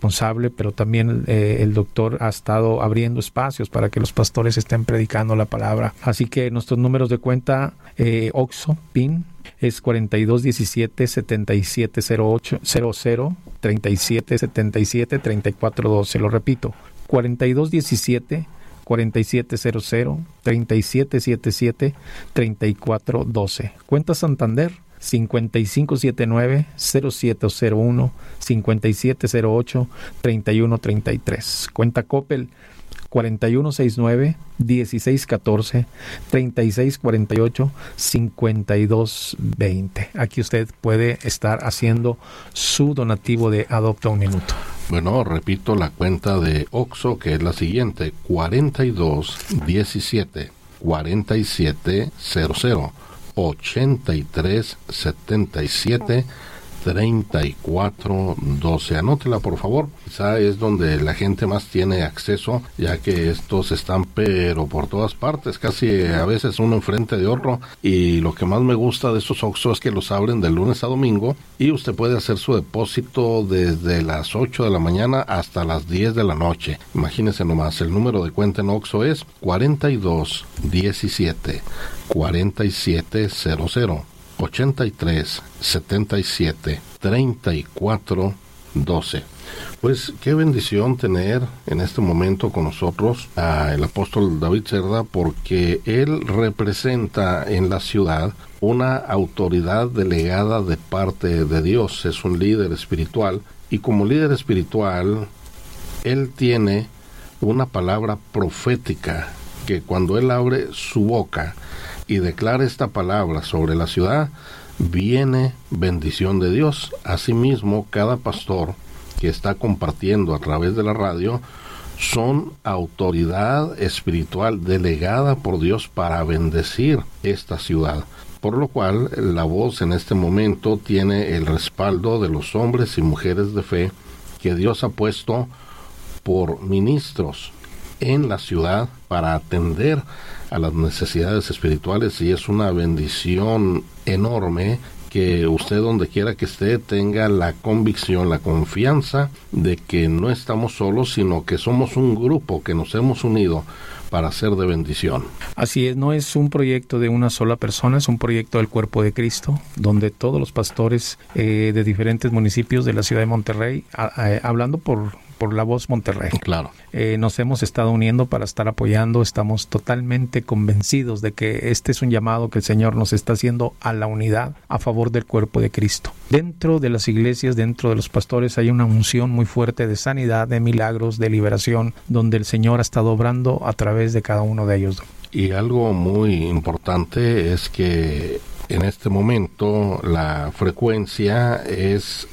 responsable, pero también el doctor ha estado abriendo espacios para que los pastores estén predicando la palabra. Así que nuestros números de cuenta, OXXO, PIN, es 4217-770800, 3777-3412. Lo repito, 4217-4700, 3777-3412. Cuenta Santander, 5579-0701, 5708-3133. Cuenta Coppel, 4169-1614, 3648-5220. Aquí usted puede estar haciendo su donativo de Adopta un Minuto. Bueno, repito la cuenta de OXXO, que es la siguiente: 4217 4700 8377 3412. Anótela, por favor. Quizá es donde la gente más tiene acceso, ya que estos están pero por todas partes, casi a veces uno enfrente de otro. Y lo que más me gusta de estos OXXO es que los abren de lunes a domingo y usted puede hacer su depósito desde las 8 de la mañana hasta las 10 de la noche. Imagínense nomás, el número de cuenta en OXXO es 4217 4700 8377 3412. Pues qué bendición tener en este momento con nosotros al apóstol David Cerda, porque él representa en la ciudad una autoridad delegada de parte de Dios. Es un líder espiritual, y como líder espiritual él tiene una palabra profética que cuando él abre su boca y declara esta palabra sobre la ciudad, viene bendición de Dios. Asimismo, cada pastor que está compartiendo a través de la radio son autoridad espiritual delegada por Dios para bendecir esta ciudad. Por lo cual, la voz en este momento tiene el respaldo de los hombres y mujeres de fe que Dios ha puesto por ministros en la ciudad para atender a las necesidades espirituales, y es una bendición enorme que usted, donde quiera que esté, tenga la convicción, la confianza de que no estamos solos, sino que somos un grupo que nos hemos unido para ser de bendición. Así es, no es un proyecto de una sola persona, es un proyecto del cuerpo de Cristo, donde todos los pastores de diferentes municipios de la ciudad de Monterrey, hablando por La Voz Monterrey, claro, nos hemos estado uniendo para estar apoyando. Estamos totalmente convencidos de que este es un llamado que el Señor nos está haciendo a la unidad a favor del cuerpo de Cristo. Dentro de las iglesias, dentro de los pastores, hay una unción muy fuerte de sanidad, de milagros, de liberación, donde el Señor ha estado obrando a través de cada uno de ellos. Y algo muy importante es que en este momento la frecuencia es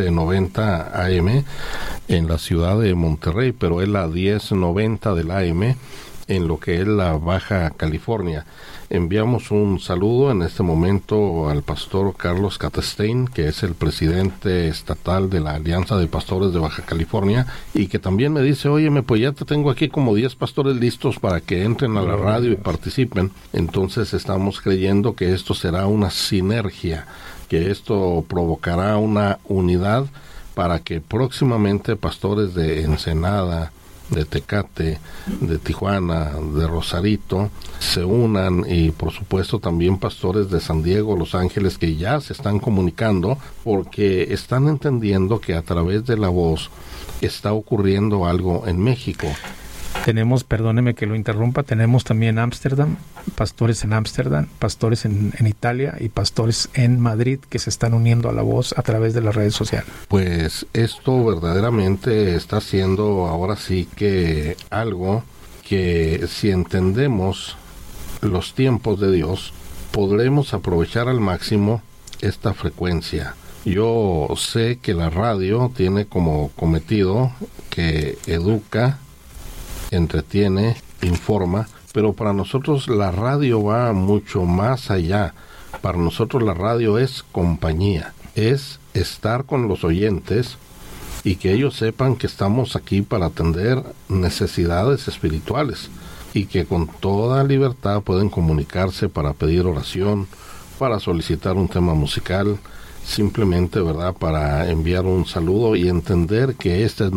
1190 AM en la ciudad de Monterrey, pero es la 1090 del AM en lo que es la Baja California. Enviamos un saludo en este momento al pastor Carlos Catestein, que es el presidente estatal de la Alianza de Pastores de Baja California, y que también me dice: óyeme, pues ya te tengo aquí como 10 pastores listos para que entren a la radio y participen. Entonces estamos creyendo que esto será una sinergia, que esto provocará una unidad para que próximamente pastores de Ensenada, de Tecate, de Tijuana, de Rosarito se unan, y por supuesto también pastores de San Diego, Los Ángeles, que ya se están comunicando porque están entendiendo que a través de la voz está ocurriendo algo en México. Tenemos, perdóneme que lo interrumpa, tenemos también Ámsterdam, pastores en Ámsterdam, pastores en Italia y pastores en Madrid que se están uniendo a la voz a través de las redes sociales. Pues esto verdaderamente está siendo ahora sí que algo que, si entendemos los tiempos de Dios, podremos aprovechar al máximo esta frecuencia. Yo sé que la radio tiene como cometido que educa, entretiene, informa, pero para nosotros la radio va mucho más allá. Para nosotros la radio es compañía, es estar con los oyentes y que ellos sepan que estamos aquí para atender necesidades espirituales, y que con toda libertad pueden comunicarse para pedir oración, para solicitar un tema musical, simplemente, ¿verdad?, para enviar un saludo y entender que esta es